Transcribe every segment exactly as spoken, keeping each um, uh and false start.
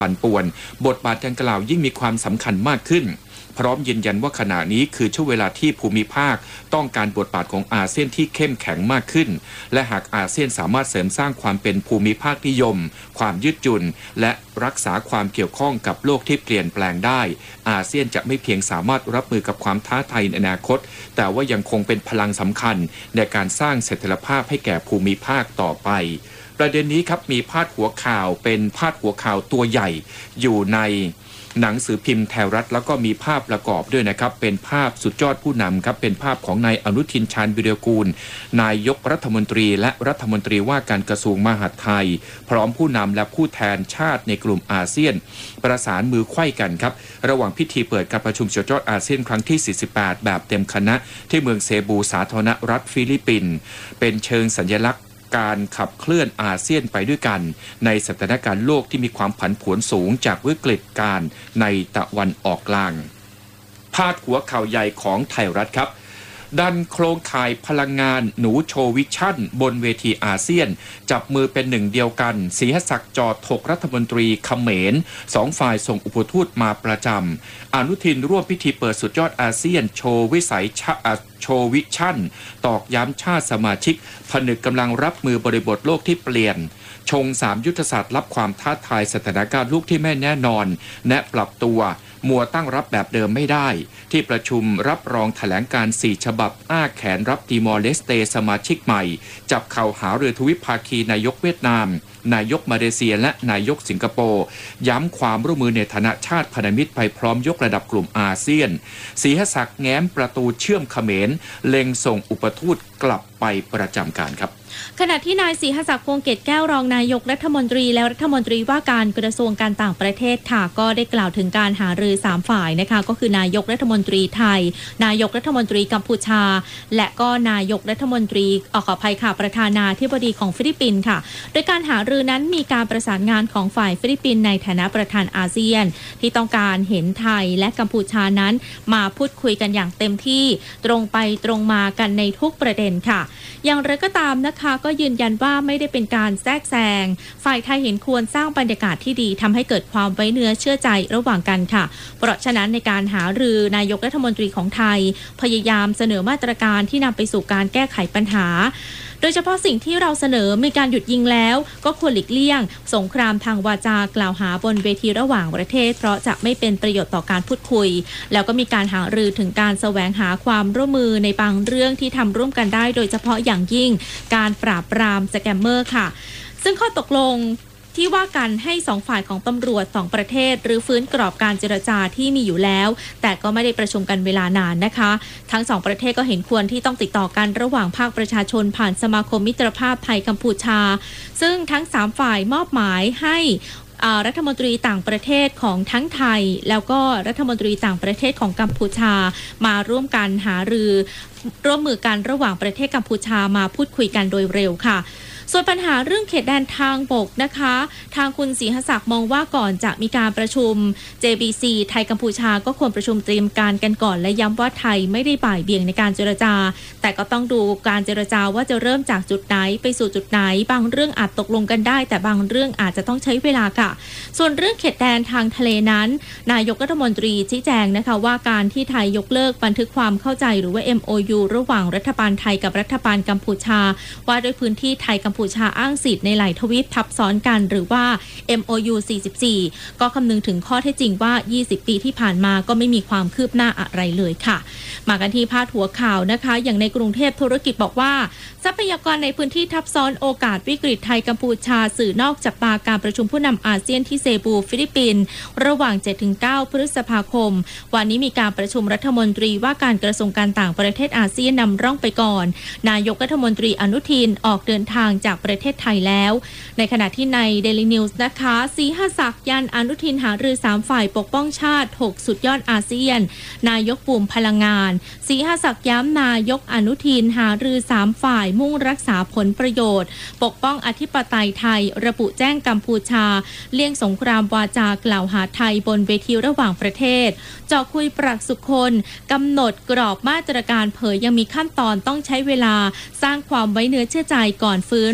ปั่นป่วนบทบาทดังกล่าวยิ่งมีความสำคัญมากขึ้นพร้อมยืนยันว่าขณะนี้คือช่วงเวลาที่ภูมิภาคต้องการบทบาทของอาเซียนที่เข้มแข็งมากขึ้นและหากอาเซียนสามารถเสริมสร้างความเป็นภูมิภาคนิยมความยืดหยุ่นและรักษาความเกี่ยวข้องกับโลกที่เปลี่ยนแปลงได้อาเซียนจะไม่เพียงสามารถรับมือกับความท้าทายในอนาคตแต่ว่ายังคงเป็นพลังสำคัญในการสร้างเสถียรภาพให้แก่ภูมิภาคต่อไปประเด็นนี้ครับมีพาดหัวข่าวเป็นพาดหัวข่าวตัวใหญ่อยู่ในหนังสือพิมพ์ไทยรัฐแล้วก็มีภาพประกอบด้วยนะครับเป็นภาพสุดยอดผู้นำครับเป็นภาพของนายอนุทินชาญวิรากูลนายกรัฐมนตรีและรัฐมนตรีว่าการกระทรวงมหาดไทยพร้อมผู้นำและผู้แทนชาติในกลุ่มอาเซียนประสานมือไขว้กันครับระหว่างพิธีเปิดการประชุมสุดยอดอาเซียนครั้งที่สี่สิบแปดแบบเต็มคณะที่เมืองเซบูสาธารณรัฐฟิลิปปินส์เป็นเชิงสัญลักษณ์การขับเคลื่อนอาเซียนไปด้วยกันในสถานการณ์โลกที่มีความผันผวนสูงจากวิกฤตการณ์ในตะวันออกกลางพาดหัวข่าวใหญ่ของไทยรัฐครับดันโครงข่ายพลังงานหนูโชว์วิชั่นบนเวทีอาเซียนจับมือเป็นหนึ่งเดียวกันศรีหศักดิ์จอดถกรัฐมนตรีเขมรสองฝ่ายส่งอุปทูตมาประจำอนุทินร่วมพิธีเปิดสุดยอดอาเซียนโชว์วิสัยชาโชว์วิชั่นตอกย้ำชาติสมาชิกผนึกกำลังรับมือบริบทโลกที่เปลี่ยนชงสามยุทธศาสตร์รับความท้าทายสถานการณ์โลกที่ไม่แน่นอนและปรับตัวมัวตั้งรับแบบเดิมไม่ได้ที่ประชุมรับรองแถลงการสี่ฉบับอ้าแขนรับติมอร์เลสเตสมาชิกใหม่จับเข่าหารือทวิภาคีนายกเวียดนามนายกมาเลเซียและนายกสิงคโปร์ย้ำความร่วมมือในฐานะชาติพันธมิตรไปพร้อมยกระดับกลุ่มอาเซียนศรีหศักดิ์แง้มประตูเชื่อมเขมรเล็งส่งอุปทูตกลับไปประจำการครับขณะที่นายศรีหศักดิ์ พวงเกตแก้วรองนายกรัฐมนตรีและรัฐมนตรีว่าการกระทรวงการต่างประเทศค่ะก็ได้กล่าวถึงการหารือสามฝ่ายนะคะก็คือนายกรัฐมนตรีไทยนายกรัฐมนตรีกัมพูชาและก็นายกรัฐมนตรีขออภัยค่ะประธานาธิบดีของฟิลิปปินส์ค่ะโดยการหารือนั้นมีการประสานงานของฝ่ายฟิลิปปินส์ในฐานะประธานอาเซียนที่ต้องการเห็นไทยและกัมพูชานั้นมาพูดคุยกันอย่างเต็มที่ตรงไปตรงมากันในทุกประเด็นค่ะอย่างไรก็ตามนะคะก็ยืนยันว่าไม่ได้เป็นการแทรกแซงฝ่ายไทยเห็นควรสร้างบรรยากาศที่ดีทำให้เกิดความไว้เนื้อเชื่อใจระหว่างกันค่ะเพราะฉะนั้นในการหารือนายกรัฐมนตรีของไทยพยายามเสนอมาตรการที่นำไปสู่การแก้ไขปัญหาโดยเฉพาะสิ่งที่เราเสนอมีการหยุดยิงแล้วก็ควรหลีกเลี่ยงสงครามทางวาจากล่าวหาบนเวทีระหว่างประเทศเพราะจะไม่เป็นประโยชน์ต่อการพูดคุยแล้วก็มีการหารือถึงการแสวงหาความร่วมมือในบางเรื่องที่ทำร่วมกันได้โดยเฉพาะอย่างยิ่งการปราบปรามสแกมเมอร์ค่ะซึ่งข้อตกลงที่ว่ากันให้สองฝ่ายของตำรวจสองประเทศหรือฟื้นกรอบการเจรจาที่มีอยู่แล้วแต่ก็ไม่ได้ประชุมกันเวลานานนะคะทั้งสองประเทศก็เห็นควรที่ต้องติดต่อกันระหว่างภาคประชาชนผ่านสมาคมมิตรภาพไทยกัมพูชาซึ่งทั้งสามฝ่ายมอบหมายให้รัฐมนตรีต่างประเทศของทั้งไทยแล้วก็รัฐมนตรีต่างประเทศของกัมพูชามาร่วมกันหารือร่วมมือกันระหว่างประเทศกัมพูชามาพูดคุยกันโดยเร็วค่ะส่วนปัญหาเรื่องเขตแดนทางบกนะคะทางคุณศรีหศักดิ์มองว่าก่อนจะมีการประชุม เจ บี ซี ไทยกัมพูชาก็ควรประชุมเตรียมการกันก่อนและย้ำว่าไทยไม่ได้บ่ายเบี่ยงในการเจรจาแต่ก็ต้องดูการเจรจาว่าจะเริ่มจากจุดไหนไปสู่จุดไหนบางเรื่องอาจตกลงกันได้แต่บางเรื่องอาจจะต้องใช้เวลาค่ะส่วนเรื่องเขตแดนทางทะเลนั้นนายกรัฐมนตรีชี้แจงนะคะว่าการที่ไทยยกเลิกบันทึกความเข้าใจหรือว่า เอ็ม โอ ยู ระหว่างรัฐบาลไทยกับรัฐบาลกัมพูชาว่าด้วยพื้นที่ไทยกัมพูชาอ้างสิทธิ์ในหลายทวีปทับซ้อนกันหรือว่า เอ็ม โอ ยู สี่สิบสี่ก็คำนึงถึงข้อเท็จจริงว่ายี่สิบปีที่ผ่านมาก็ไม่มีความคืบหน้าอะไรเลยค่ะมากันที่พาดหัวข่าวนะคะอย่างในกรุงเทพธุรกิจบอกว่าทรัพยากรในพื้นที่ทับซ้อนโอกาสวิกฤตไทยกัมพูชาสื่อนอกจับตาการประชุมผู้นำอาเซียนที่เซบูฟิลิปปินส์ระหว่าง เจ็ดถึงเก้า พฤษภาคมวันนี้มีการประชุมรัฐมนตรีว่าการกระทรวงการต่างประเทศอาเซียนนำร่องไปก่อนนายกรัฐมนตรีอนุทินออกเดินทางจากประเทศไทยแล้วในขณะที่ใน Daily News นะคะศรีหศักดิ์ยันอนุทินหารือสามฝ่ายปกป้องชาติหกสุดยอดอาเซียนนายกกลุ่มพลังงานศรีหศักดิ์ย้ำนายกอนุทินหารือสามฝ่ายมุ่งรักษาผลประโยชน์ปกป้องอธิปไตยไทยระบุแจ้งกัมพูชาเลี่ยงสงครามวาจากล่าวหาไทยบนเวทีระหว่างประเทศเจาะคุยปรักสุคนกำหนดกรอบมาตรการเผยยังมีขั้นตอนต้องใช้เวลาสร้างความไว้เนื้อเชื่อใจก่อนฟื้น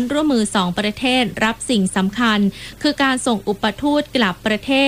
ร่วมมือสองประเทศรับสิ่งสำคัญคือการส่งอุปทูตกลับประเทศ